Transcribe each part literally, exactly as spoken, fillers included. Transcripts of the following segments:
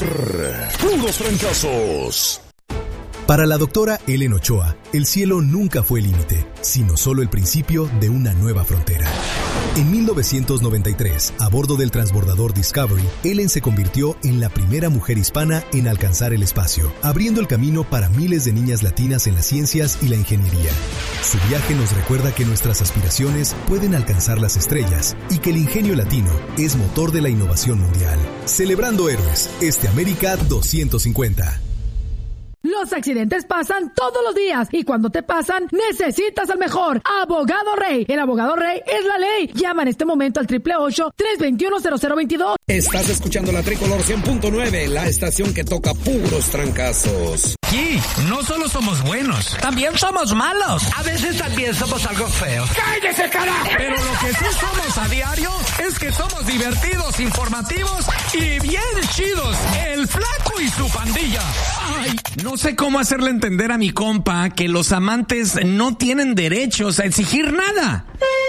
Puros Trancazos. Para la doctora Ellen Ochoa, el cielo nunca fue el límite, sino solo el principio de una nueva frontera. En mil novecientos noventa y tres, a bordo del transbordador Discovery, Ellen se convirtió en la primera mujer hispana en alcanzar el espacio, abriendo el camino para miles de niñas latinas en las ciencias y la ingeniería. Su viaje nos recuerda que nuestras aspiraciones pueden alcanzar las estrellas y que el ingenio latino es motor de la innovación mundial. Celebrando héroes, este América doscientos cincuenta. Los accidentes pasan todos los días y cuando te pasan, necesitas al mejor Abogado Rey. El Abogado Rey es la ley. Llama en este momento al triple ocho, tres veintiuno, cero cero veintidós. Estás escuchando la Tricolor cien punto nueve, la estación que toca puros trancazos. Aquí no solo somos buenos, también somos malos. A veces también somos algo feos. ¡Cállese, carajo! Pero lo que sí somos a diario es que somos divertidos, informativos y bien chidos. El Flaco y su pandilla. Ay, no sé cómo hacerle entender a mi compa que los amantes no tienen derechos a exigir nada.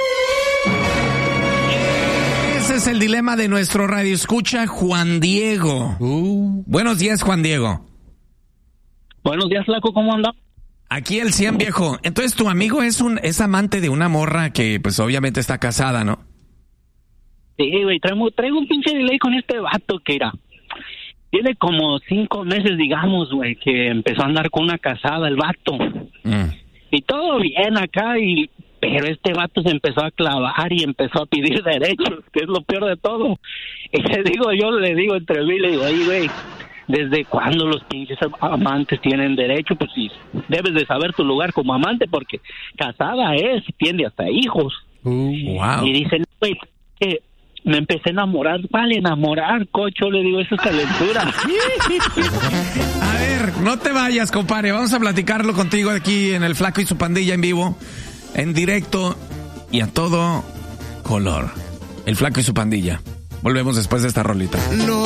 Ese es el dilema de nuestro radioescucha Juan Diego. Uh. Buenos días, Juan Diego. Buenos días, Flaco, ¿cómo anda? Aquí el cien, viejo. Entonces tu amigo es un es amante de una morra que pues obviamente está casada, ¿no? Sí, güey, traigo, traigo un pinche delay con este vato que era. Tiene como cinco meses, digamos, güey, que empezó a andar con una casada el vato. Mm. Y todo bien acá, y pero este vato se empezó a clavar y empezó a pedir derechos, que es lo peor de todo. Y le digo, yo le digo entre mí, le digo, oye, güey, ¿desde cuándo los pinches amantes tienen derecho? Pues sí, debes de saber tu lugar como amante, porque casada es, tiene hasta hijos. Uh, wow. Y dicen, güey, que me empecé a enamorar. Vale, enamorar, cocho, le digo, eso es calentura. A ver, no te vayas, compadre, vamos a platicarlo contigo aquí en el Flaco y su pandilla en vivo, en directo y a todo color. El Flaco y su pandilla. Volvemos después de esta rolita. No.